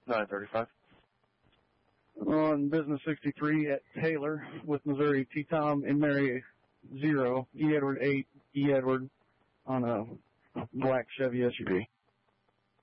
935. On business 63 at Taylor with Missouri, T-Tom and Mary 0, E. Edward 8, E. Edward on a black Chevy SUV.